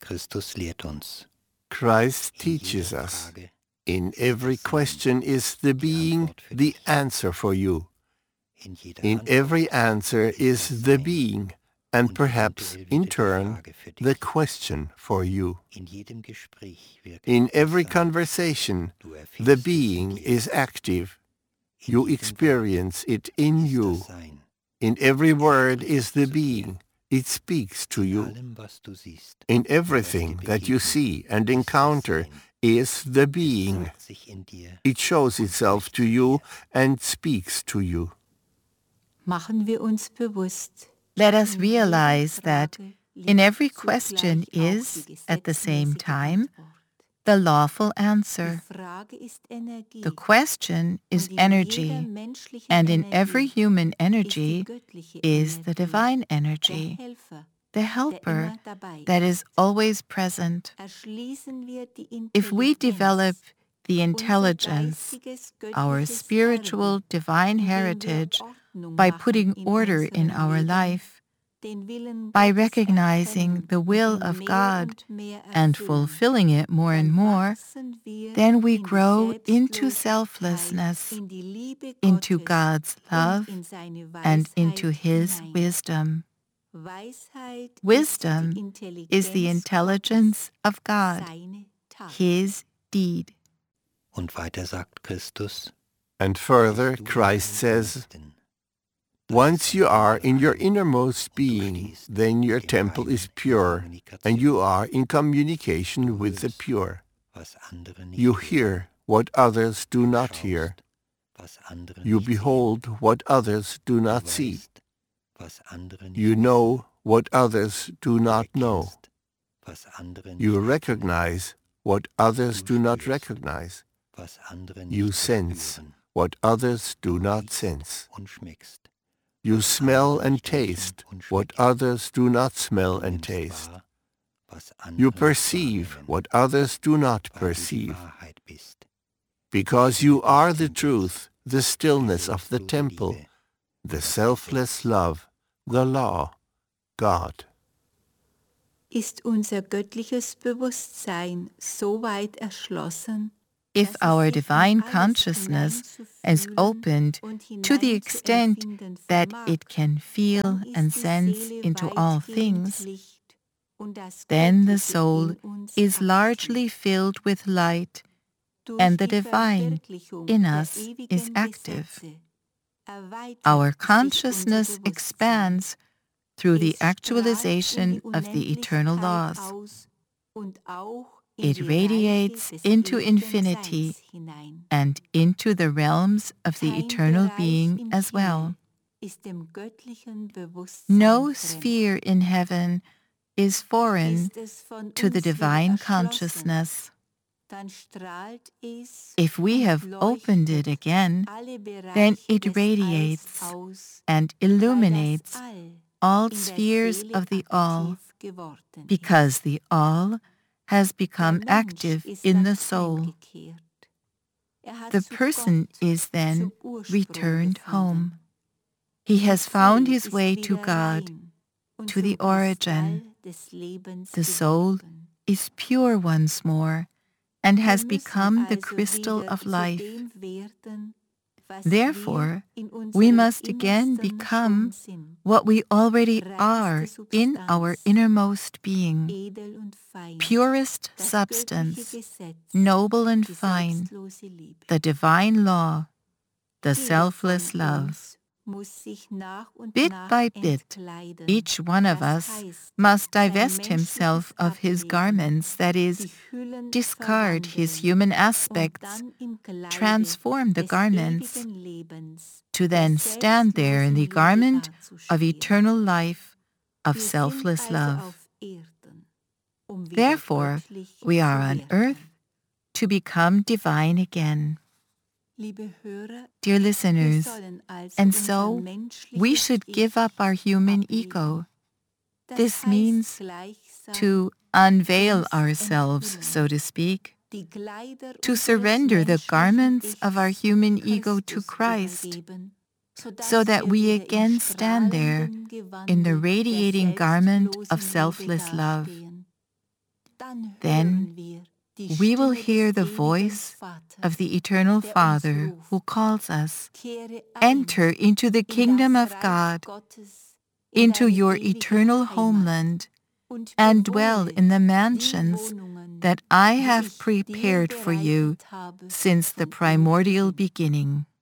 Christus lehrt uns. Christ teaches us. In every question is the being the answer for you. In every answer is the being, and perhaps, in turn, the question for you. In every conversation, the being is active. You experience it in you. In every word is the being. It speaks to you. In everything that you see and encounter is the being. It shows itself to you and speaks to you. Let us realize that in every question is, at the same time, the lawful answer. The question is energy, and in every human energy is the divine energy, the helper that is always present. If we develop the intelligence, our spiritual divine heritage, by putting order in our life, by recognizing the will of God and fulfilling it more and more, then we grow into selflessness, into God's love, and into His wisdom. Wisdom is the intelligence of God, His deed. Und weiter sagt Christus, and further, Christ says, once you are in your innermost being, then your temple is pure, and you are in communication with the pure. You hear what others do not hear. You behold what others do not see. You know what others do not know. You recognize what others do not recognize. You sense what others do not sense. You smell and taste what others do not smell and taste. You perceive what others do not perceive. Because you are the truth, the stillness of the temple, the selfless love, the law, God. Ist unser göttliches Bewusstsein so weit erschlossen, if our divine consciousness is opened to the extent that it can feel and sense into all things, then the soul is largely filled with light, and the divine in us is active. Our consciousness expands through the actualization of the eternal laws. It radiates into infinity and into the realms of the eternal being as well. No sphere in heaven is foreign to the divine consciousness. If we have opened it again, then it radiates and illuminates all spheres of the All, because the All has become active in the soul. The person is then returned home. He has found his way to God, to the origin. The soul is pure once more and has become the crystal of life. Therefore, we must again become what we already are in our innermost being, purest substance, noble and fine, the divine law, the selfless love. Bit by bit, each one of us must divest himself of his garments, that is, discard his human aspects, transform the garments, to then stand there in the garment of eternal life, of selfless love. Therefore, we are on earth to become divine again. Dear listeners, and so we should give up our human ego. This means to unveil ourselves, so to speak, to surrender the garments of our human ego to Christ, so that we again stand there in the radiating garment of selfless love. Then we will hear the voice of the eternal Father who calls us, "Enter into the kingdom of God, into your eternal homeland, and dwell in the mansions that I have prepared for you since the primordial beginning."